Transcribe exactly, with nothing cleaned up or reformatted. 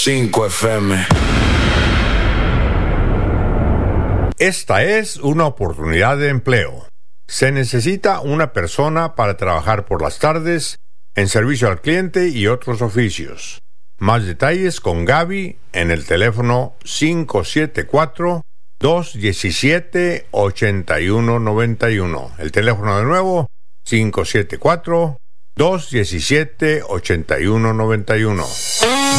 cinco F M. Esta es una oportunidad de empleo. Se necesita una persona para trabajar por las tardes en servicio al cliente y otros oficios. Más detalles con Gaby en el teléfono cinco siete cuatro, dos uno siete, ocho uno nueve uno. El teléfono de nuevo, cinco siete cuatro, dos uno siete, ocho uno nueve uno.